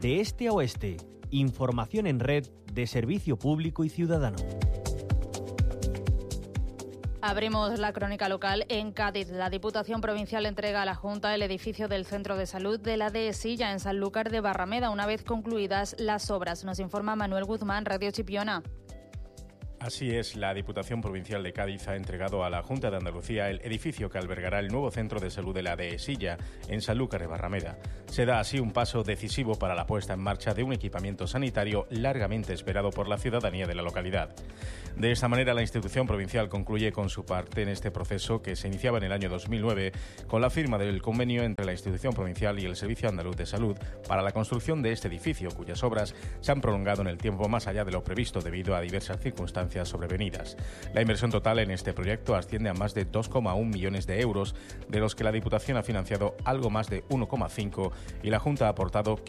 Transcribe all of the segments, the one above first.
de este a oeste. Información en red de Servicio Público y Ciudadano. Abrimos la crónica local en Cádiz. La Diputación Provincial entrega a la Junta el edificio del Centro de Salud de la Dehesilla en Sanlúcar de Barrameda una vez concluidas las obras. Nos informa Manuel Guzmán, Radio Chipiona. Así es, la Diputación Provincial de Cádiz ha entregado a la Junta de Andalucía el edificio que albergará el nuevo Centro de Salud de la Dehesilla en Sanlúcar de Barrameda. Se da así un paso decisivo para la puesta en marcha de un equipamiento sanitario largamente esperado por la ciudadanía de la localidad. De esta manera, la institución provincial concluye con su parte en este proceso que se iniciaba en el año 2009 con la firma del convenio entre la institución provincial y el Servicio Andaluz de Salud para la construcción de este edificio, cuyas obras se han prolongado en el tiempo más allá de lo previsto debido a diversas circunstancias sobrevenidas. La inversión total en este proyecto asciende a más de 2,1 millones de euros, de los que la Diputación ha financiado algo más de 1,5 y la Junta ha aportado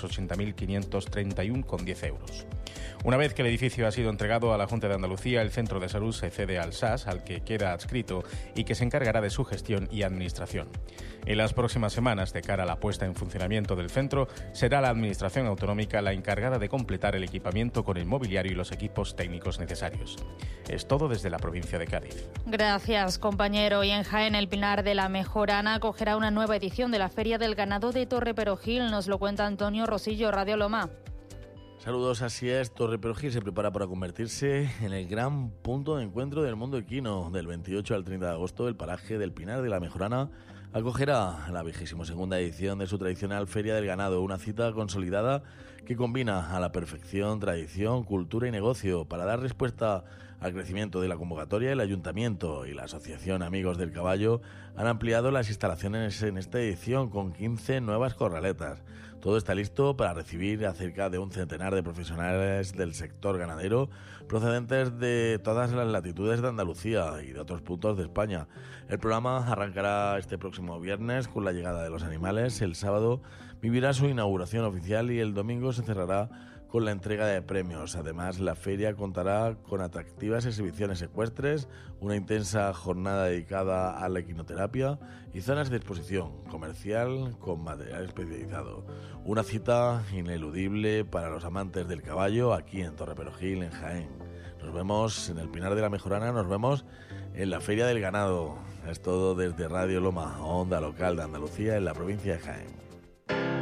580.531,10 euros. Una vez que el edificio ha sido entregado a la Junta de Andalucía, el Centro de Salud se cede al SAS, al que queda adscrito y que se encargará de su gestión y administración. En las próximas semanas, de cara a la puesta en funcionamiento del centro, será la Administración Autonómica la encargada de completar el equipamiento con el mobiliario y los equipos técnicos necesarios. Es todo desde la provincia de Cádiz. Gracias, compañero. Y en Jaén, el Pinar de la Mejorana acogerá una nueva edición de la Feria del Ganado de Torreperogil. Nos lo cuenta Antonio Rosillo, Radio Loma. Saludos, así es. Torreperogil se prepara para convertirse en el gran punto de encuentro del mundo equino. Del 28 al 30 de agosto, el paraje del Pinar de la Mejorana acogerá la 22ª edición de su tradicional Feria del Ganado, una cita consolidada que combina a la perfección tradición, cultura y negocio. Para dar respuesta al crecimiento de la convocatoria, el Ayuntamiento y la Asociación Amigos del Caballo han ampliado las instalaciones en esta edición con 15 nuevas corraletas. Todo está listo para recibir a cerca de un centenar de profesionales del sector ganadero procedentes de todas las latitudes de Andalucía y de otros puntos de España. El programa arrancará este próximo viernes con la llegada de los animales. El sábado vivirá su inauguración oficial y el domingo se cerrará con la entrega de premios. Además, la feria contará con atractivas exhibiciones ecuestres, una intensa jornada dedicada a la equinoterapia y zonas de exposición comercial con material especializado. Una cita ineludible para los amantes del caballo aquí en Torreperogil, en Jaén. Nos vemos en el Pinar de la Mejorana, nos vemos en la Feria del Ganado. Es todo desde Radio Loma, onda local de Andalucía en la provincia de Jaén.